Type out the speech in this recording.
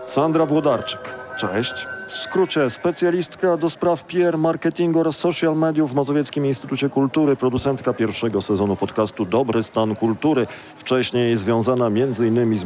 Sandra Włodarczyk. Cześć. W skrócie specjalistka do spraw PR, marketingu oraz social mediów w Mazowieckim Instytucie Kultury, producentka pierwszego sezonu podcastu Dobry Stan Kultury. Wcześniej związana m.in. z